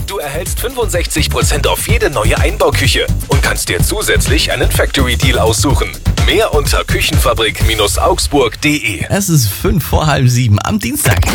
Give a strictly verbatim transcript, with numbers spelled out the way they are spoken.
Du erhältst fünfundsechzig Prozent auf jede neue Einbauküche und kannst dir zusätzlich einen Factory Deal aussuchen. Mehr unter küchenfabrik Bindestrich augsburg punkt de. Es ist fünf vor halb sieben am Dienstag.